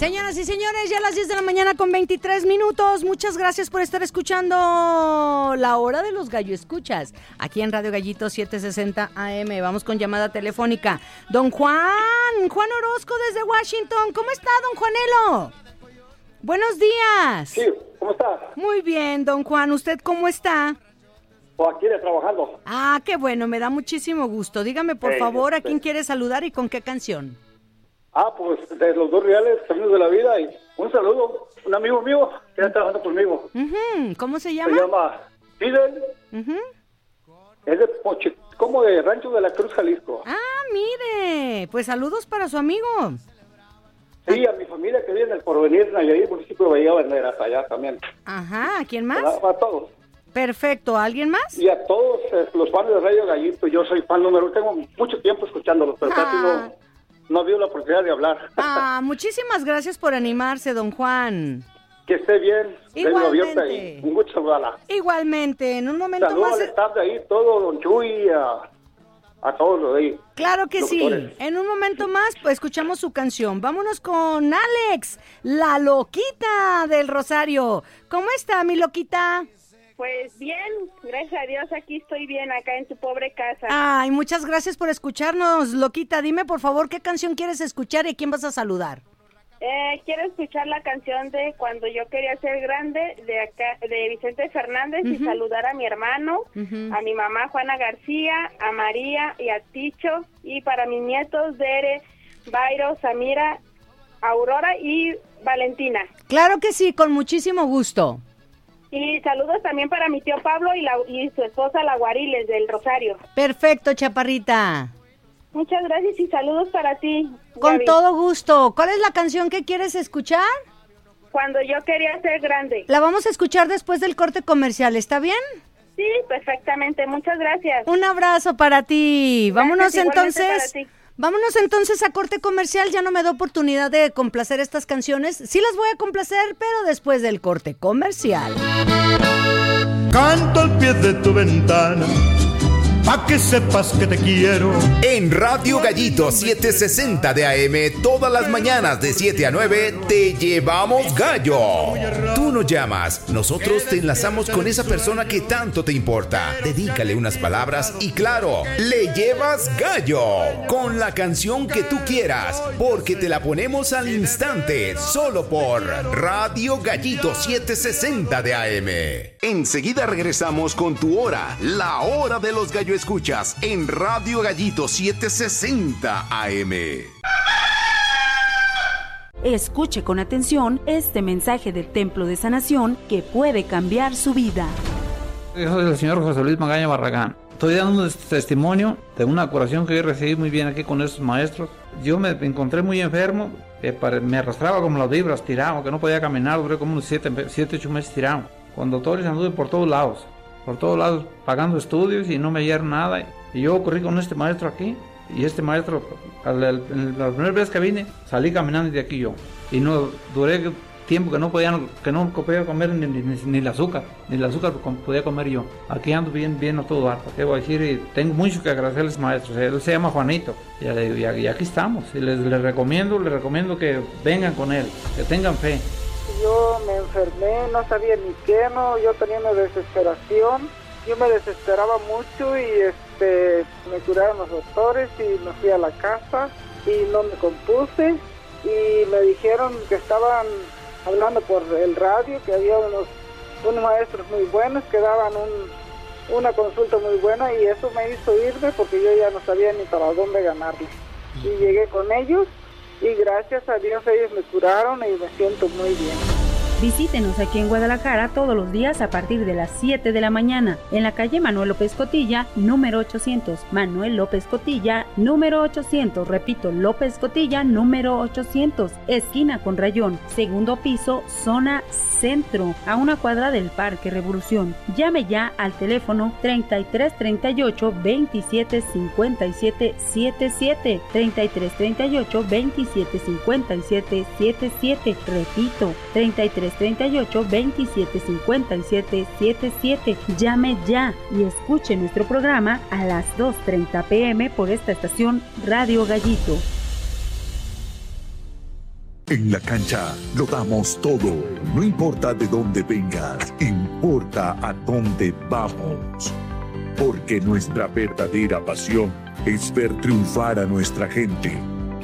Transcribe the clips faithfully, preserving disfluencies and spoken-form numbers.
Señoras y señores, ya a las diez de la mañana con veintitrés minutos. Muchas gracias por estar escuchando La Hora de los Gallo Escuchas, aquí en Radio Gallito setecientos sesenta A M. Vamos con llamada telefónica. Don Juan, Juan Orozco desde Washington. ¿Cómo está, don Juanelo? Buenos días. Sí, ¿cómo está? Muy bien, don Juan. ¿Usted cómo está? Pues aquí trabajando. Ah, qué bueno, me da muchísimo gusto. Dígame, por Sí, favor, ¿a sí. quién quiere saludar y con qué canción? Ah, pues de los dos reales, Caminos de la Vida, y un saludo, un amigo mío que está trabajando conmigo. Uh-huh. ¿Cómo se Se llama? llama Fidel, Uh-huh. es de Poche, como de Rancho de la Cruz, Jalisco. Ah, mire, pues saludos para su amigo. Sí, a mi familia que vive en el Porvenir, Nayarit, municipio de Bahía Banderas, allá también. Ajá, ¿a quién más? A, a todos. Perfecto, ¿alguien más? Y a todos eh, los fans de Radio Gallito, yo soy fan número, tengo mucho tiempo escuchándolos, pero Ah. casi no, no había la oportunidad de hablar. Ah, muchísimas gracias por animarse, don Juan. Que esté bien, tengo abierta Igualmente. y un gusto saludarla. Igualmente, en un momento Saludos más... al staff de ahí, todo, don Chuy, a, a todos los de ahí. Claro que Doctores. sí. En un momento más, pues escuchamos su canción. Vámonos con Alex, la loquita del Rosario. ¿Cómo está, mi loquita? Pues bien, gracias a Dios, aquí estoy bien, acá en tu pobre casa. Ay, muchas gracias por escucharnos, loquita. Dime, por favor, ¿qué canción quieres escuchar y a quién vas a saludar? Eh, quiero escuchar la canción de Cuando yo quería ser grande, de acá, de Vicente Fernández, y Ujú. saludar a mi hermano, Ujú. a mi mamá Juana García, a María y a Ticho, y para mis nietos Dere, Bairo, Samira, Aurora y Valentina. Claro que sí, con muchísimo gusto. Y saludos también para mi tío Pablo y, la, y su esposa La Guariles del Rosario. Perfecto, chaparrita. Muchas gracias y saludos para ti, Con Gaby. todo gusto. ¿Cuál es la canción que quieres escuchar? Cuando yo quería ser grande. La vamos a escuchar después del corte comercial, ¿está bien? Sí, perfectamente. Muchas gracias. Un abrazo para ti. Vámonos Gracias, igualmente entonces. para ti. Vámonos entonces a corte comercial. Ya no me da oportunidad de complacer estas canciones. Sí las voy a complacer, pero después del corte comercial. Canto al pie de tu ventana, pa' que sepas que te quiero. En Radio Gallito setecientos sesenta de A M, todas las mañanas de siete a nueve, te llevamos gallo. Tú nos llamas, nosotros te enlazamos con esa persona que tanto te importa. Dedícale unas palabras y claro, le llevas gallo con la canción que tú quieras, porque te la ponemos al instante, solo por Radio Gallito setecientos sesenta de A M. Enseguida regresamos con tu hora, la hora de los gallo escuchas en Radio Gallito setecientos sesenta A M. Escuche con atención este mensaje del Templo de Sanación que puede cambiar su vida. Yo soy el señor José Luis Magaña Barragán. Estoy dando un testimonio de una curación que yo recibí muy bien aquí con estos maestros. Yo me encontré muy enfermo, eh, para, me arrastraba como las vibras, tirado, que no podía caminar, duré como unos siete, siete, ocho meses tirado. Con doctores anduve por todos lados, por todos lados pagando estudios y no me dieron nada. Y yo corrí con este maestro aquí, y este maestro, al, al, la primera vez que vine, salí caminando de aquí yo. Y no duré tiempo que no podía, que no podía comer ni, ni, ni el azúcar, ni el azúcar podía comer yo. Aquí ando bien, bien a todo harto. ¿Qué voy a decir? Y tengo mucho que agradecerles, maestros. Él se llama Juanito. Y, y, y aquí estamos. Y les, les recomiendo, les recomiendo que vengan con él, que tengan fe. Yo me enfermé, no sabía ni qué, no, yo tenía una desesperación, yo me desesperaba mucho y este me curaron los doctores y me fui a la casa y no me compuse y me dijeron que estaban hablando por el radio, que había unos, unos maestros muy buenos que daban un, una consulta muy buena y eso me hizo irme porque yo ya no sabía ni para dónde ganarle. Y llegué con ellos. Y gracias a Dios ellos me curaron y me siento muy bien. Visítenos aquí en Guadalajara todos los días a partir de las siete de la mañana en la calle Manuel López Cotilla, número ochocientos. Manuel López Cotilla, número ochocientos. Repito, López Cotilla, número ochocientos. Esquina con Rayón, segundo piso, zona centro, a una cuadra del Parque Revolución. Llame ya al teléfono treinta y tres treinta y ocho veintisiete cincuenta y siete setenta y siete. treinta y tres treinta y ocho veintisiete cincuenta y siete setenta y siete. Repito, treinta y tres treinta y ocho veintisiete cincuenta y siete setenta y siete. Llame ya y escuche nuestro programa a las dos treinta pm por esta estación Radio Gallito. En la cancha lo damos todo, no importa de dónde vengas, importa a dónde vamos. Porque nuestra verdadera pasión es ver triunfar a nuestra gente.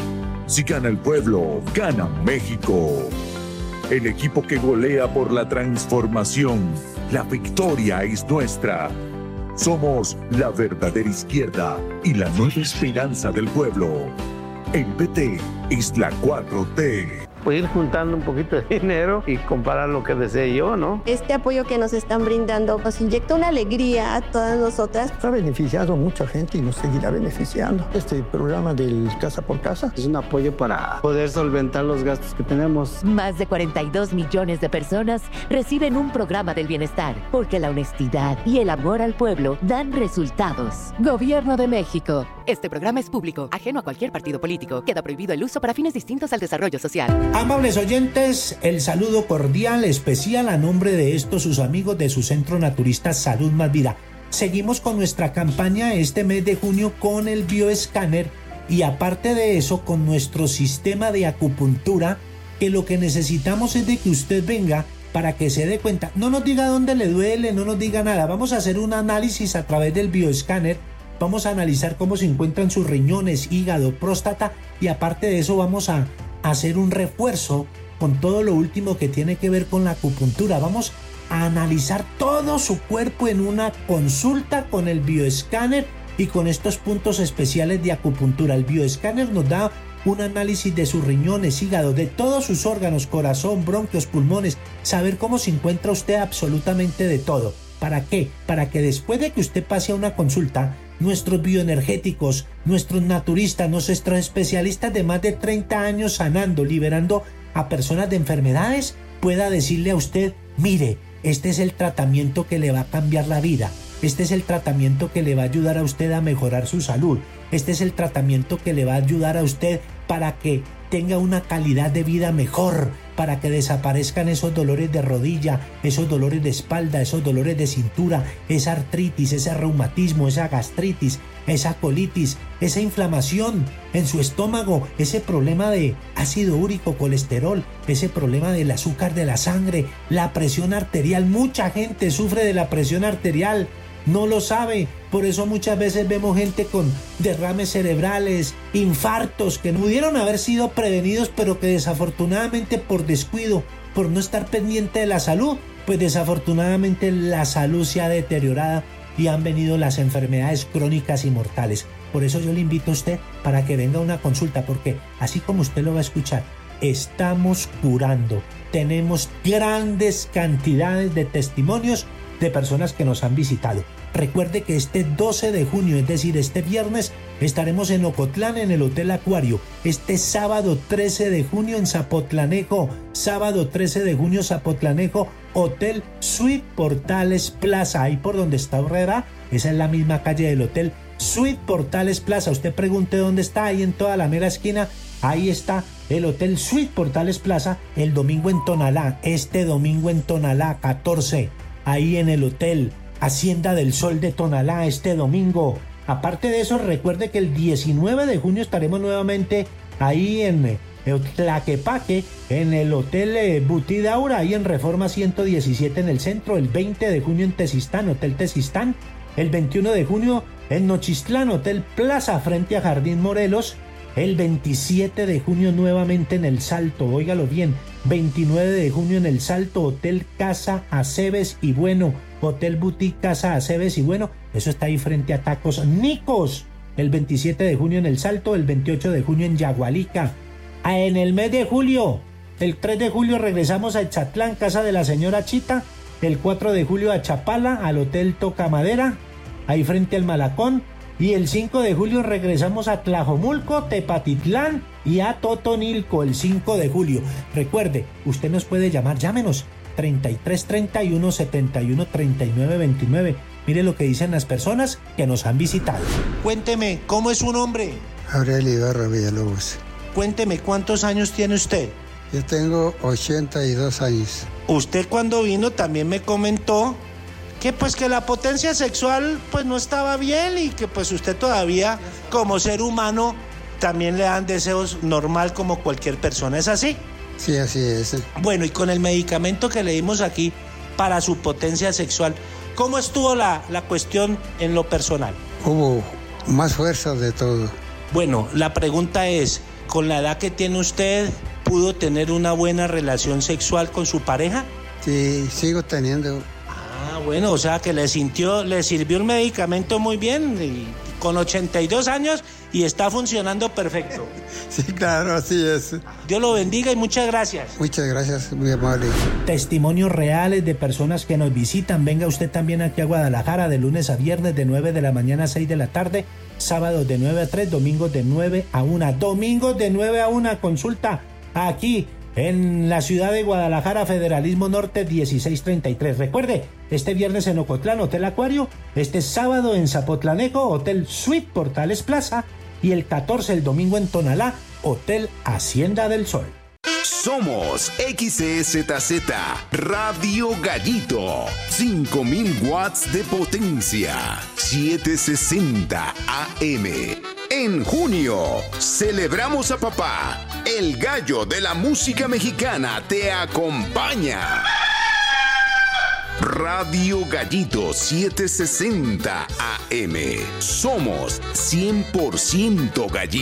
Si gana el pueblo, gana México. El equipo que golea por la transformación, la victoria es nuestra. Somos la verdadera izquierda y la nueva esperanza del pueblo. El P T es la cuatro T. Pues ir juntando un poquito de dinero y comprar lo que desee yo, ¿no? Este apoyo que nos están brindando nos inyecta una alegría a todas nosotras. Ha beneficiado a mucha gente y nos seguirá beneficiando. Este programa del Casa por Casa es un apoyo para poder solventar los gastos que tenemos. Más de cuarenta y dos millones de personas reciben un programa del bienestar, porque la honestidad y el amor al pueblo dan resultados. Gobierno de México. Este programa es público, ajeno a cualquier partido político. Queda prohibido el uso para fines distintos al desarrollo social. Amables oyentes, el saludo cordial, especial a nombre de estos sus amigos de su Centro Naturista Salud Más Vida. Seguimos con nuestra campaña este mes de junio con el bioescáner y aparte de eso con nuestro sistema de acupuntura, que lo que necesitamos es de que usted venga para que se dé cuenta. No nos diga dónde le duele, no nos diga nada. Vamos a hacer un análisis a través del bioescáner. Vamos a analizar cómo se encuentran sus riñones, hígado, próstata y aparte de eso vamos a hacer un refuerzo con todo lo último que tiene que ver con la acupuntura. Vamos a analizar todo su cuerpo en una consulta con el bioescáner y con estos puntos especiales de acupuntura. El bioescáner nos da un análisis de sus riñones, hígado, de todos sus órganos, corazón, bronquios, pulmones, saber cómo se encuentra usted absolutamente de todo. ¿Para qué? Para que después de que usted pase a una consulta, nuestros bioenergéticos, nuestros naturistas, nuestros especialistas de más de treinta años sanando, liberando a personas de enfermedades, pueda decirle a usted, mire, este es el tratamiento que le va a cambiar la vida, este es el tratamiento que le va a ayudar a usted a mejorar su salud, este es el tratamiento que le va a ayudar a usted para que tenga una calidad de vida mejor, para que desaparezcan esos dolores de rodilla, esos dolores de espalda, esos dolores de cintura, esa artritis, ese reumatismo, esa gastritis, esa colitis, esa inflamación en su estómago, ese problema de ácido úrico, colesterol, ese problema del azúcar de la sangre, la presión arterial. Mucha gente sufre de la presión arterial, no lo sabe, por eso muchas veces vemos gente con derrames cerebrales, infartos que pudieron haber sido prevenidos, pero que desafortunadamente por descuido, por no estar pendiente de la salud, pues desafortunadamente la salud se ha deteriorado y han venido las enfermedades crónicas y mortales. Por eso yo le invito a usted para que venga a una consulta, porque así como usted lo va a escuchar, estamos curando. Tenemos grandes cantidades de testimonios de personas que nos han visitado. Recuerde que este doce de junio, es decir, este viernes, estaremos en Ocotlán en el Hotel Acuario. Este sábado trece de junio en Zapotlanejo, sábado trece de junio Zapotlanejo, Hotel Suite Portales Plaza, ahí por donde está Herrera, esa es la misma calle del Hotel Suite Portales Plaza. Usted pregunte dónde está, ahí en toda la mera esquina, ahí está el Hotel Suite Portales Plaza. El domingo en Tonalá, este domingo en Tonalá, catorce, ahí en el Hotel Hacienda del Sol de Tonalá, este domingo. Aparte de eso, recuerde que el diecinueve de junio estaremos nuevamente ahí en Tlaquepaque, en el Hotel eh, Butidaura, ahí en Reforma ciento diecisiete en el centro. El veinte de junio en Tezistán, Hotel Tezistán. El veintiuno de junio en Nochistlán, Hotel Plaza frente a Jardín Morelos. El veintisiete de junio nuevamente en El Salto, óigalo bien, veintinueve de junio en El Salto, Hotel Casa Aceves y Bueno, Hotel Boutique Casa Aceves y Bueno, eso está ahí frente a Tacos Nicos. El veintisiete de junio en El Salto, el veintiocho de junio en Yagualica. Ah, en el mes de julio, el tres de julio regresamos a Etzatlán, Casa de la Señora Chita. El cuatro de julio a Chapala, al Hotel Tocamadera, ahí frente al Malacón. Y el cinco de julio regresamos a Tlajomulco, Tepatitlán y a Totonilco el cinco de julio. Recuerde, usted nos puede llamar, llámenos treinta y tres treinta y uno setenta y uno treinta y nueve veintinueve. Mire lo que dicen las personas que nos han visitado. Cuénteme, ¿cómo es su nombre? Aurelio Ibarra Villalobos. Cuénteme, ¿cuántos años tiene usted? Yo tengo ochenta y dos años. Usted cuando vino también me comentó que pues que la potencia sexual pues no estaba bien y que pues usted todavía como ser humano también le dan deseos normal como cualquier persona, ¿es así? Sí, así es. Bueno, y con el medicamento que le dimos aquí para su potencia sexual, ¿cómo estuvo la, la cuestión en lo personal? Hubo más fuerza de todo. Bueno, la pregunta es, ¿con la edad que tiene usted, pudo tener una buena relación sexual con su pareja? Sí, sigo teniendo. Ah, bueno, o sea que le sintió, le sirvió el medicamento muy bien, y con ochenta y dos años y está funcionando perfecto. Sí, claro, así es. Dios lo bendiga y muchas gracias. Muchas gracias, muy amable. Testimonios reales de personas que nos visitan. Venga usted también aquí a Guadalajara de lunes a viernes de nueve de la mañana a seis de la tarde, sábados de nueve a tres, domingos de nueve a una. Domingos de nueve a una, consulta aquí en la ciudad de Guadalajara, Federalismo Norte dieciséis treinta y tres. Recuerde, este viernes en Ocotlán, Hotel Acuario, este sábado en Zapotlanejo, Hotel Suite Portales Plaza, y el catorce, el domingo en Tonalá, Hotel Hacienda del Sol. Somos X E Z Z Radio Gallito, cinco mil watts de potencia, setecientos sesenta A M. En junio, celebramos a papá. El gallo de la música mexicana te acompaña. Radio Gallito setecientos sesenta A M. Somos cien por ciento gallito.